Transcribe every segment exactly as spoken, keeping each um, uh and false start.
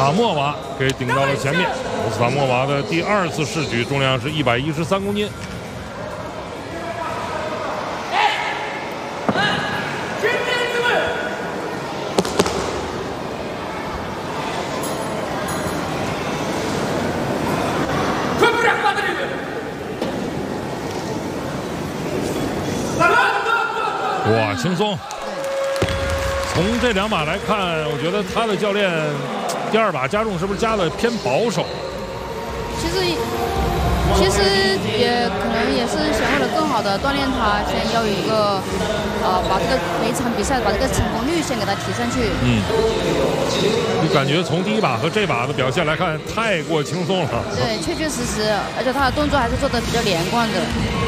塔莫娃给顶到了前面。奥斯塔莫娃的第二次试举重量是一百一十三公斤。哇，轻松！从这两把来看，我觉得他的教练第二把加重是不是加的偏保守？ 其实，其实也可能也是想为了更好的锻炼他，先要有一个呃，把这个每一场比赛把这个成功率先给他提上去。 嗯，你感觉从第一把和这把的表现来看，太过轻松了。 对，确确实实，而且他的动作还是做的比较连贯的。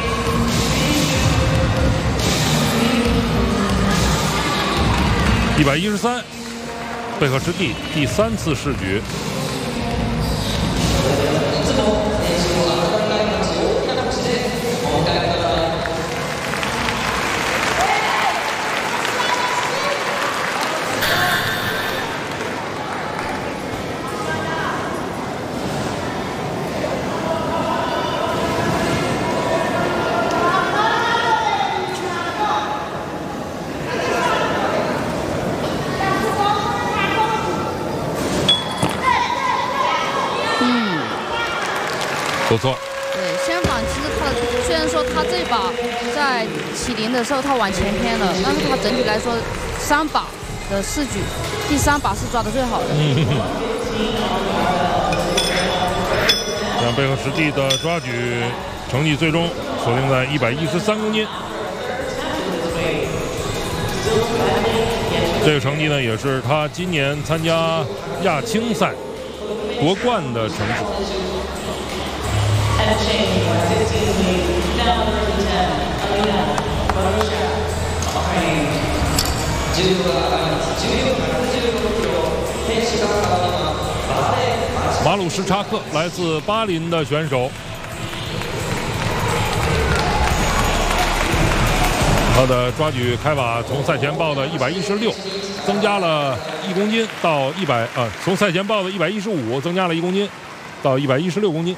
一百一十三，贝赫什蒂第三次试举。不错， 对，相反，其实他的虽然说他这把在起零的时候他往前偏了，但是他整体来说三把的试举，第三把是抓的最好的。 嗯，像贝赫什蒂的抓举成绩最终锁定在一百一十三公斤，这个成绩呢也是他今年参加亚青赛夺冠的成绩。马鲁什查克来自巴林的选手，他的抓举开把从赛前报的一百一十六增加了一公斤到一百呃，从赛前报的一百一十五增加了一公斤到一百一十六公斤。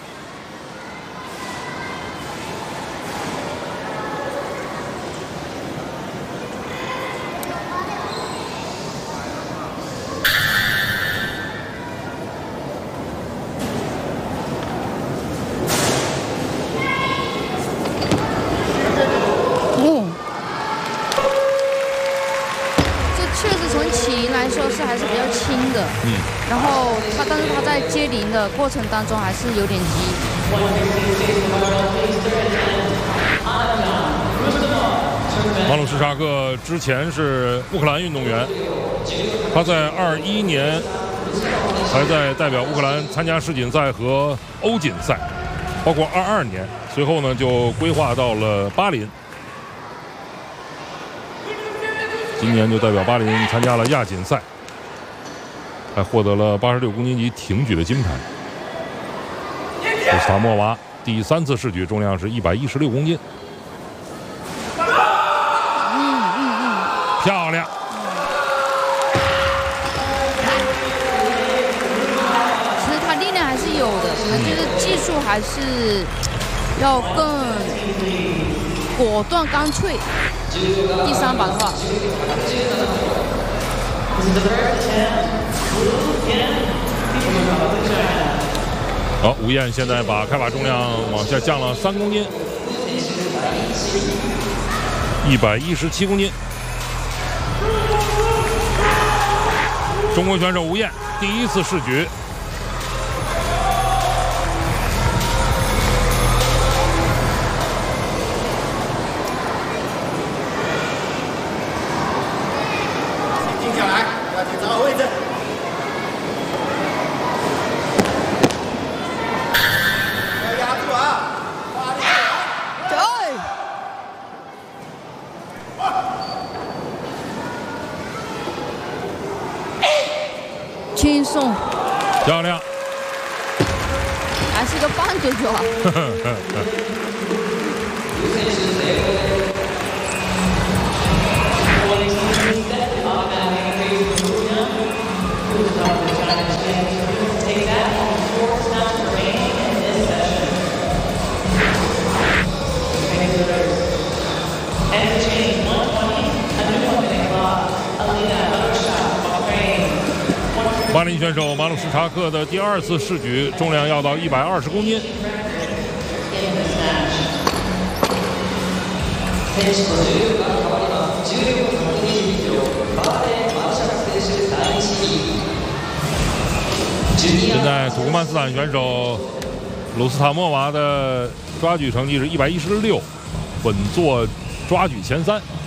嗯，然后他，但是他在接零的过程当中还是有点急。 马鲁什查克之前是乌克兰运动员，他在二一年还在代表乌克兰参加世锦赛和欧锦赛，包括二二年，随后呢就规划到了巴林，今年就代表巴林参加了亚锦赛。还获得了八十六公斤级挺举的金牌。奥斯塔莫娃第三次试举重量是一百一十六公斤。 嗯嗯嗯， 漂亮。 其实他力量还是有的，他就是技术还是要更果断干脆。第三把的话。 好，吴燕现在把开把重量往下降了三公斤，一百一十七公斤。中国选手吴燕第一次试举。 轻松， 漂亮， 还是个半嘴角啊！ 巴林选手马鲁什查克的第二次试举，重量要到一百二十公斤。现在土库曼斯坦选手鲁斯塔莫娃的抓举成绩是一百一十六，稳坐抓举前三。